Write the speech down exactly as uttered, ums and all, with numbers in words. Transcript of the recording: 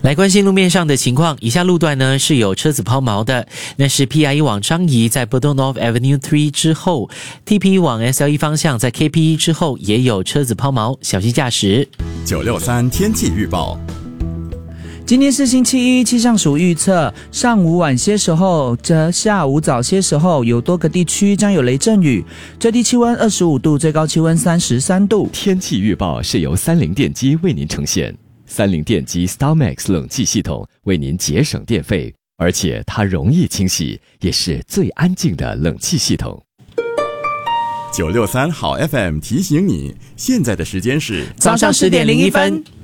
来关心路面上的情况，以下路段呢是有车子抛锚的，那是 P I E 往樟宜在 Bedok North Avenue 三之后 ，T P E 往 S L E 方向在 K P E 之后也有车子抛锚，小心驾驶。 九六三天气预报。 今天是星期一，气象署预测上午晚些时候则下午早些时候有多个地区将有雷阵雨，最低气温二十五度，最高气温三十三度。 天气预报是由三菱电机为您呈现。三菱电机 StarMax 冷气系统为您节省电费，而且它容易清洗，也是最安静的冷气系统。 九六三好 F M 提醒你，现在的时间是早上十点零一分。